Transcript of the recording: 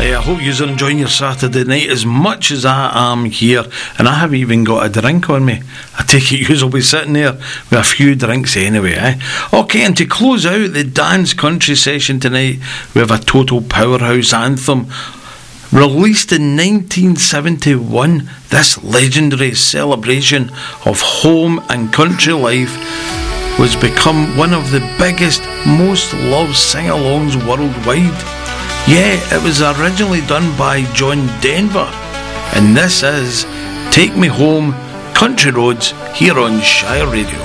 I hope you're enjoying your Saturday night as much as I am here, and I have even got a drink on me. I take it you'll be sitting there with a few drinks anyway, eh? Okay, and to close out the dance country session tonight, we have a total powerhouse anthem. Released in 1971, this legendary celebration of home and country life was become one of the biggest, most loved sing-alongs worldwide. Yeah, it was originally done by John Denver, and this is Take Me Home, Country Roads, here on Shire Radio.